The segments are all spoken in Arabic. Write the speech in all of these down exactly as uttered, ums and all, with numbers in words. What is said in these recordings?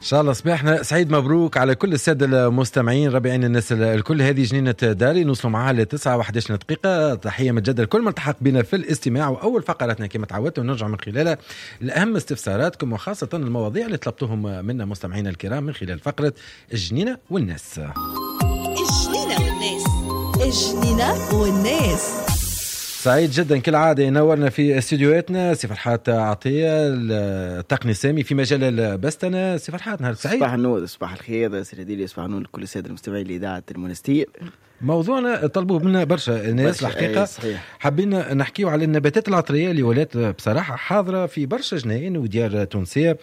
ان شاء الله صباحنا سعيد، مبروك على كل الساده المستمعين. ربي يعين الناس الكل. هذه جنينه داري نوصلوا معها ل تسعة وأحد عشر دقيقه. تحيه متجدده لكل من التحق بنا في الاستماع. واول فقراتنا كما تعودتوا نرجع من خلالها لاهم استفساراتكم وخاصه المواضيع اللي طلبتوهم منا مستمعينا الكرام من خلال فقره الجنينه والناس. الجنينه والناس الجنينه والناس. سعيد جدا كالعادة ينورنا في استديوهاتنا سي فرحات عطية التقني سامي في مجال البستنة. سي فرحات نهار سعيد. صباح النور، صباح الخير سيدي، صباح النور لكل السادة المستمعين لإذاعة المنستير. موضوعنا طلبوه منا برشا الناس الحقيقة، حابين نحكيو على النباتات العطرية اللي ولات بصراحة حاضرة في برشا جناين وديار تونسية،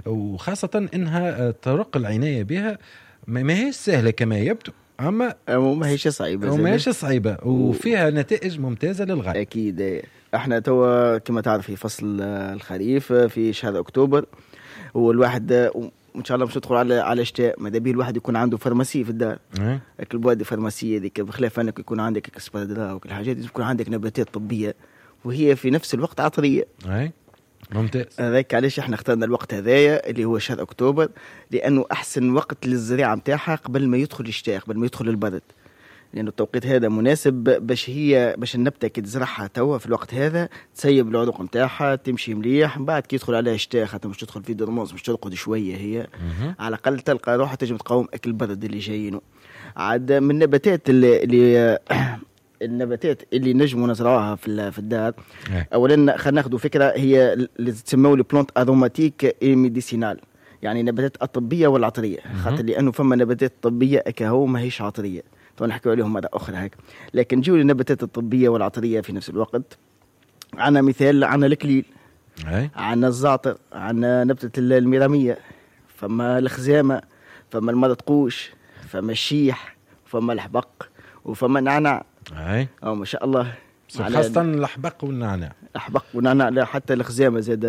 وخاصة انها طرق العناية بها ما هيش سهلة كما يبدو، أما ما هيش صعيبة ما هيش صعيبة وفيها نتائج ممتازة للغاية. أكيد احنا توا كما تعرف في فصل الخريف في شهر أكتوبر، والواحد وإن شاء الله مش ندخل على على الشتاء، ماذا بيه الواحد يكون عنده فرماسي في الدار. أه؟ البواد الفرماسية ديك بخلاف أنك يكون عندك كسبادرا وكل حاجات، يكون عندك نباتات طبية وهي في نفس الوقت عطرية. أه؟ ممتاز. هذاك علاش احنا اخترنا الوقت هذايا اللي هو شهر أكتوبر، لأنه أحسن وقت للزراعة متاعها قبل ما يدخل الشتاء، قبل ما يدخل البرد، لأنه التوقيت هذا مناسب باش هي باش النبتة كي تزرعها توا في الوقت هذا تسيب العروق متاعها تمشي مليح. بعد كي يدخل عليها الشتاء خاطر مش تدخل في درموز، مش ترقد شوية هي م- على الأقل تلقى روحها تجم تقاوم أكل البرد اللي جايينه. عاد من النباتات اللي, اللي النباتات اللي نجموا نزرعوها في في الدار، اولا خلينا ناخذوا فكره هي اللي تسموا لي بلانت اروماتيك اي ميديسينال، يعني نباتات الطبيه والعطريه، خاطر لانه فما نباتات طبيه اكاهو ما هيش عطريه، تو نحكيو عليهم مره اخرى هيك. لكن نجيو للنباتات الطبيه والعطريه في نفس الوقت. عندنا مثال، عندنا الكليل، عندنا الزعتر، عندنا نبته الميراميه، فما الخزامه، فما المرطقوش، فما الشيح، فما الحبق، وفما النعناع. اي اه ما شاء الله، خاصة الحبق والنعناع. الحبق والنعناع، لا حتى الخزامة زاد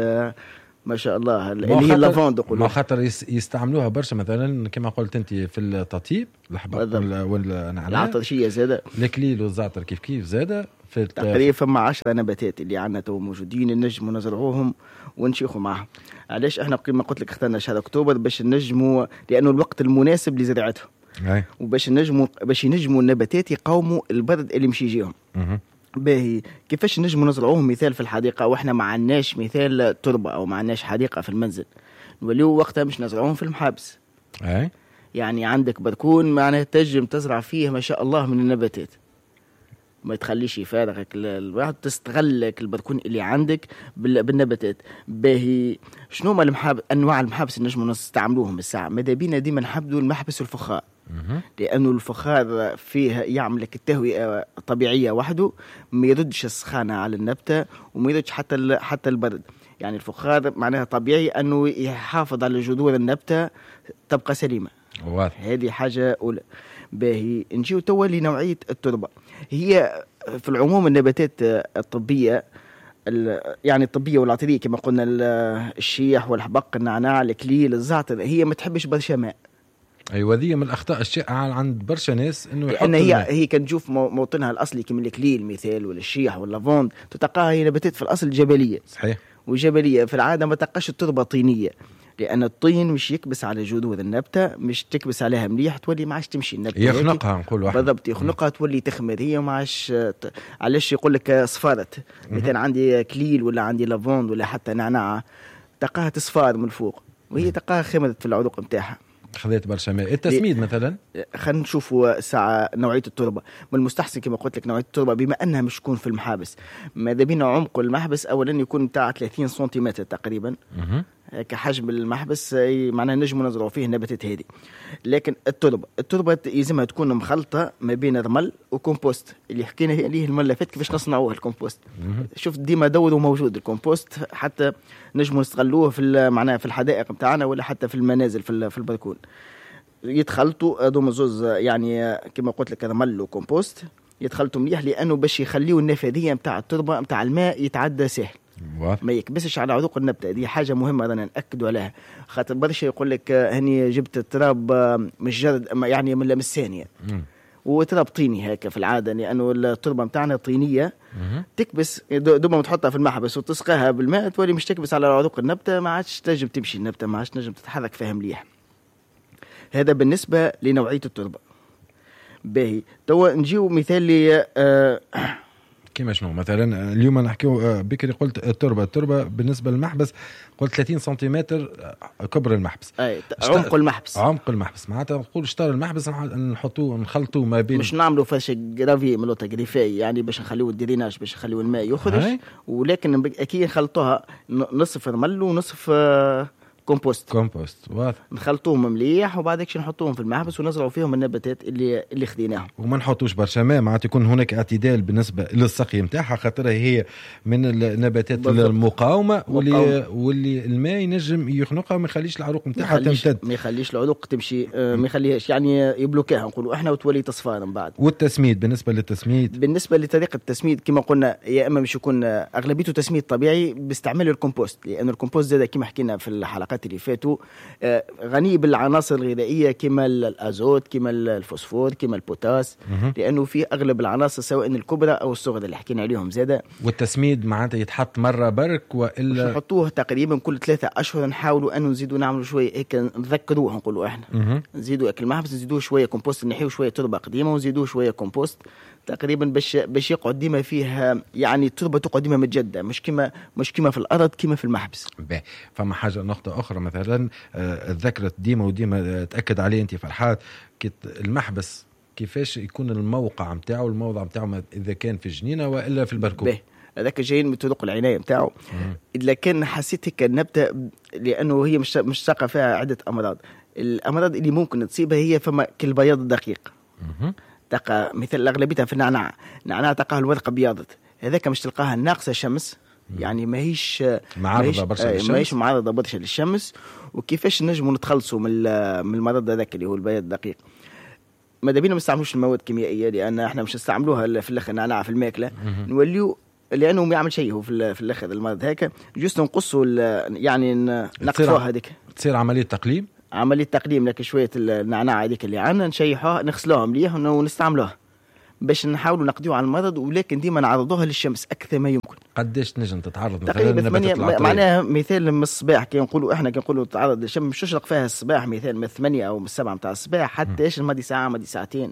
ما شاء الله، اللي هي اللافوند يقولوا. ما خاطر يستعملوها برشا مثلا كما قلت انت في التطيب، الحبق والنعناع، العطرشية زاد، الكليل والزعتر كيف كيف زاد. في تقريبا فما عشرة نباتات اللي عندنا تو موجودين نجموا نزرعوهم ونشيخوا معهم. علاش احنا كما قلت لك اخترنا شهر اكتوبر باش نجموا، لانه الوقت المناسب لزراعتهم، وباش نجموا باش ينجموا النباتات يقاوموا البرد اللي مش يجيهم. باهي كيفاش نجموا نزرعوهم؟ مثال في الحديقه واحنا ما عندناش مثال تربه او ما عندناش حديقه في المنزل، نوليو وقتها مش نزرعوهم في المحابس. اي يعني عندك بركون معناها تنجم تزرع فيه ما شاء الله من النباتات، ما تخليش يفارغك الواحد، تستغلك البركون اللي عندك بالنباتات. باهي شنو ما المحاب انواع المحابس اللي نجموا نستعملوهم الساعه؟ ماذا بينا ديما نحبوا المحبس الفخار، لأنه الفخار فيه يعمل لك التهوية طبيعية وحده، ما يردش السخانة على النبتة وما يردش حتى حتى البرد. يعني الفخار معناها طبيعي أنه يحافظ على جذور النبتة تبقى سليمة. هذه حاجة أولى. باهي نجيو توا لنوعية التربة. هي في العموم النباتات الطبية يعني الطبية والعطرية كما قلنا الشيح والحبق النعناع الكليل الزعتر، هي ما تحبش برشا ماء. ايوه هذه من الاخطاء الشائعه عند برشا ناس، انه لان هي الماء. هي كنشوف موطنها الاصلي كما الكليل مثال ولا الشيح ولا لافوند، تتلقاها هي نباتات في الاصل جبليه. صحيح. وجبليه في العاده ما تلقاش التربه طينيه، لان الطين مش يكبس على جذور النبته، مش تكبس عليها مليح تولي ما عادش تمشي النبته، يخنقها نقول واحد بالضبط، يخنقها تولي تخمر هي ما عادش. علاش يقول لك صفارت؟ مثلا عندي كليل ولا عندي لافوند ولا حتى نعناع، تلقاها تصفار من فوق وهي تلقاها خمرت في العروق نتاعها، خذيت برشا ماء. التسميد مثلا خلينا نشوفوا ساعة نوعية التربة. من المستحسن كما قلت لك نوعية التربة بما أنها مش تكون في المحابس، ماذا بينا عمق المحبس أولا يكون بتاع ثلاثين سنتيمتر تقريبا كحجم المحبس، معناها نجم نزرعوا فيه النباتات هذه. لكن التربة التربة يلزمها تكون مخلطة ما بين رمل وكومبوست، اللي حكينا عليه المرة اللي فاتت كيفاش نصنعوه الكومبوست. شوف ديما دور وموجود الكومبوست، حتى نجم نستغلوه في معناها في الحدائق بتاعنا ولا حتى في المنازل في في البلكون. يتخلطوا هذوما زوز يعني كما قلت لك رمل وكومبوست، يتخلطوا مليح لأنه باش يخليوا النفاذية متاع التربة متاع الماء يتعدى سهل، ما يكبسش على عروق النبتة. دي حاجة مهمة رانا نأكدوا عليها، خاطر برشا يقول لك هني جبت التراب مش جرد يعني من لمس ثانية، وتراب طيني هيك في العادة، لأنه التربة متاعنا طينية تكبس دوما تحطها في المحبس وتسقيها بالماء تولي مش تكبس على عروق النبتة، ما عادش تنجم تمشي النبتة، ما عادش تنجم تتحرك فيها مليح. هذا بالنسبه لنوعيه التربه. باهي توا نجيو مثال لي آه كيما شنو مثلا اليوم نحكيو بكري قلت التربه التربه بالنسبه للمحبس قلت ثلاثين سنتيمتر كبر المحبس، اي عمق المحبس عمق المحبس معناتها نقول شطار المحبس نحطوه نخلطوه ما بين، مش نعملوا فاش جرافي ملوطه جريفاي يعني باش نخليو الدريناج باش نخليو الماء يخرج، ولكن اكيد نخلطوها نصف رمل ونصف آه كومبوست كومبوست واضح، نخلطوهم مليح وبعدك نحطوهم في المحبس ونزرعوا فيهم النباتات اللي اللي خديناهم، وما نحطوش برشا ماء معناتها يكون هناك اعتدال بالنسبه للسقي نتاعها خاطرها هي من النباتات بالضبط. المقاومه واللي واللي الماء ينجم يخنقها وما يخليش العروق نتاعها تمتد، ما يخليش العروق تمشي آه ما يخليهاش يعني يبلوكاها نقولوا احنا وتولي تصفار من بعد. والتسميد بالنسبه للتسميد، بالنسبه لطريقه التسميد كما قلنا يا اما مش يكون اغلبيته تسميد طبيعي باستعمال الكومبوست، لان الكومبوست زاد كما حكينا في الحلقات اللي فاتوا غني بالعناصر الغذائيه كما الازوت كما الفوسفور كما البوتاس، لانه في اغلب العناصر سواء الكبرى او الصغرى اللي حكينا عليهم زاده. والتسميد معناتها يتحط مره برك والا نحطوه تقريبا كل ثلاثة اشهر، نحاولوا انه نزيدوا نعملوا شويه هيك نذكروه نقولوا احنا نزيدوا اكل المحبس نزيدوه شويه كومبوست، نحيوا شويه تربه قديمه ونزيدوه شويه كومبوست تقريبا باش باش يقعد ديما فيها يعني التربه تقعد ديما متجدده، مش كما مش كما في الارض كما في المحبس. باهي فما حاجه نقطه اخرى مثلا آه ذكرت ديما وديما تاكد عليه انت فرحات المحبس كيفاش يكون الموقع نتاعو الموضع نتاعو اذا كان في الجنينه والا في البركوب. باهي هذاك جايين من طرق العنايه نتاعو، اذا كان حسيت هيك نبدا لانه هي مش مش ساقه فيها عده امراض، الامراض اللي ممكن تصيبها هي فما كالبياض الدقيق تلقى مثل اغلبيتها في النعناع، النعناع تلقاه الورقه بياضت، هذاك مش تلقاها ناقصه شمس يعني ماهيش معرضه برشا للشمس، ماهيش معرضه برشا للشمس. وكيفاش نجموا نتخلصوا من من المرض هذاك اللي هو البياض الدقيق؟ ماذا بينا ما نستعملوش المواد الكيميائيه لان احنا مش نستعملوها في الاخر النعناع في الماكله، نوليو لانه ما يعمل شيء هو في في الاخر المرض هيك جوست نقصوا يعني نقصوها هذيك، تصير عمليه تقليم عمليه تقليم لك شويه النعناع هذيك اللي عندنا نشيحوها نغسلوها مليح ونستعملوها باش نحاولوا نقضيوا على المرض، ولكن ديما نعرضوها للشمس اكثر ما يمكن. قداش تنجم تتعرض مثلا معناها مثال من الصباح كي نقولوا احنا كي نقولوا تتعرض للشمس مش تشرق فيها الصباح مثال من الثمانية او من السبعة متاع الصباح حتى ايش مدي ساعه مدي ساعتين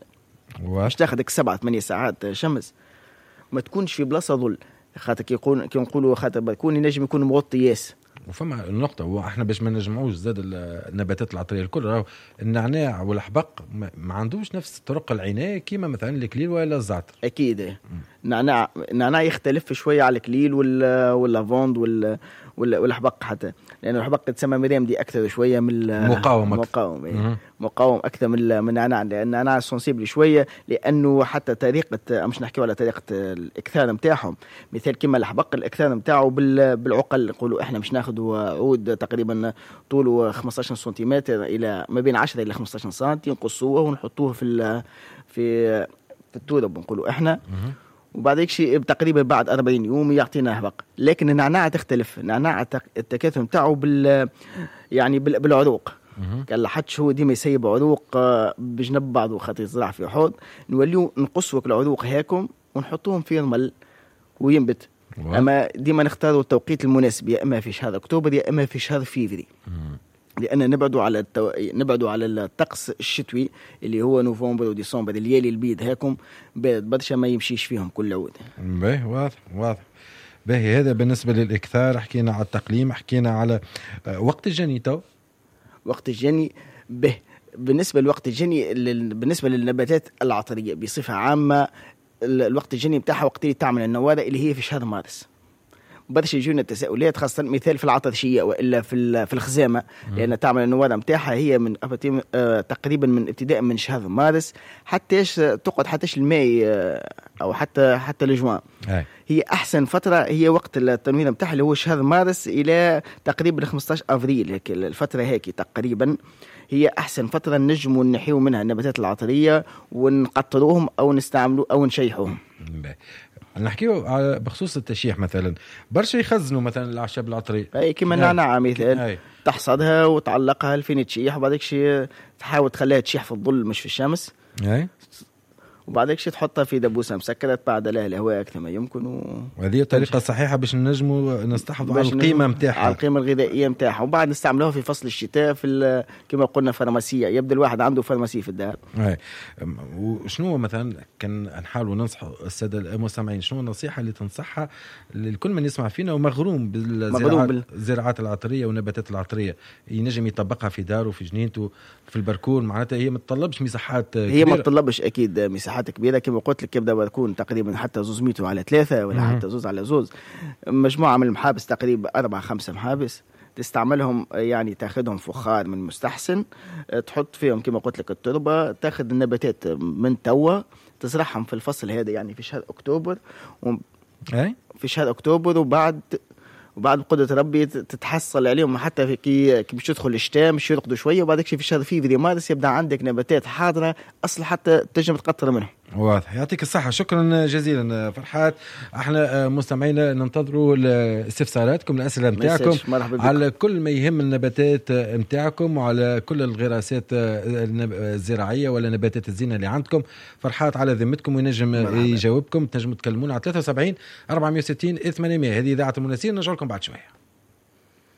مش تاخذك سبعة ثمانية ساعات شمس، ما تكونش في بلاصه ظل خاطر كي يقول كي نقولوا خاطر بيكون ينجم يكون مغطي ياس. وفما النقطة واحنا باش ما نجمعوش زاد النباتات العطرية الكل، راهو النعناع والحبق ما عندوش نفس طرق العناية كيما مثلا الكليل ولا الزعتر. أكيد النعناع النعناع يختلف شوية على الكليل واللافوند وال والحبق حتى، لأن الحبق تسمى مريم دي أكثر شوية من مقاوم مقاوم إيه. مقاوم أكثر من من النعناع، لأن النعناع سنسيبل شوية لأنه حتى طريقة مش نحكي على طريقة الإكثار متاعهم مثال كما الحبق الإكثار متاعه بالعقل نقولوا إحنا مش ناخذوا عود تقريبا طوله خمسة عشر سنتيمتر إلى ما بين عشرة إلى خمسة عشر سنتي نقصوه ونحطوه في في في التراب نقولوا إحنا وبعد هيك شيء تقريبا بعد أربعين يوم يعطينا حبق. لكن النعناع تختلف، النعناع التكاثر نتاعه بال يعني بالعروق قال لحدش هو ديما يسيب عروق بجنب بعض خاطر يزرع في حوض، نوليو نقصوا العروق هاكم ونحطوهم في المل وينبت. واو. اما ديما نختاروا التوقيت المناسب يا اما في شهر اكتوبر يا اما في شهر فيفري، لأن نبعدوا على التو... نبعدوا على الطقس الشتوي اللي هو نوفمبر وديسمبر اللي يلي البيض هاكم بارد برشا ما يمشيش فيهم كل عود. باهي واضح واضح. باهي هذا بالنسبة للإكثار، حكينا على التقليم، حكينا على وقت الجني. تو وقت الجني به بالنسبة لوقت الجني لل... بالنسبة للنباتات العطرية بصفة عامة الوقت الجني بتاعها وقت اللي تعمل النوارة اللي هي في شهر مارس. برشا يجونا التساؤلات خاصة مثال في العطرشية وإلا في في الخزامة، لأن تعمل النوارة متاعها هي من آه تقريبا من ابتداء من شهر مارس حتى إيش تقعد حتى إيش الماي آه أو حتى حتى الجوان. هي أحسن فترة هي وقت التنوير متاعها اللي هو شهر مارس إلى تقريبا خمسة عشر أفريل، هيك الفترة هيك تقريبا هي أحسن فترة نجم ونحيو منها النباتات العطرية ونقطروهم أو نستعملوا أو نشيحوهم. نحكيو بخصوص التشيح مثلا برشا يخزنوا مثلا الأعشاب العطرية أي كما النعناع مثال تحصدها وتعلقها لفين تشيح وبعدك شيء تحاول تخليها تشيح في الظل مش في الشمس. أي. وبعدك شي تحطها في دبوسه مسكره بعد لها الهواء اكثر ما يمكن و... وهذه الطريقه الصحيحه باش نجموا نستحفظوا على القيمه نتاعها على القيمه الغذائيه نتاعها. وبعد نستعملوها في فصل الشتاء في كما قلنا فارماسيه، يبدا الواحد عنده فارماسيه في الدار. اي وشنو مثلا كان نحاولوا ننصحوا الساده المستمعين، شنو النصيحه اللي تنصحها لكل من يسمع فينا ومغروم بالزراعات بال... الزراعات العطريه والنباتات العطريه، ينجم يطبقها في داره في جنينته في البركون؟ معناتها هي ما تطلبش مساحات كبيره، هي ما تطلبش اكيد مساحات كبيره كما قلت لك، يبدا بركون تقريبا حتى زوز متر على ثلاثه ولا حتى زوز على زوز، مجموعه من المحابس تقريبا اربع خمسه محابس تستعملهم، يعني تاخذهم فخار من مستحسن، تحط فيهم كما قلت لك التربه، تاخذ النباتات من توا تزرعهم في الفصل هذا يعني في شهر اكتوبر و... اي في شهر اكتوبر، وبعد وبعد بقدرة ربي تتحصل عليهم حتى في كي كي باش تدخل الشتاء مش يرقدوا شويه، وبعدك في شهر فيفري مارس يبدا عندك نباتات حاضره اصل حتى تنجم تقطر منهم. واضح، يعطيك الصحة، شكرا جزيلا فرحات. احنا مستمعينا ننتظروا استفساراتكم الأسئلة متاعكم على كل ما يهم النباتات متاعكم وعلى كل الغراسات الزراعية ولا نباتات الزينة اللي عندكم. فرحات على ذمتكم وينجم يجاوبكم. تنجموا تكلمونا على ثلاثة وسبعين أربعمائة وستين ثمانمائة. هذه إذاعة المناسين، نرجع لكم بعد شوية.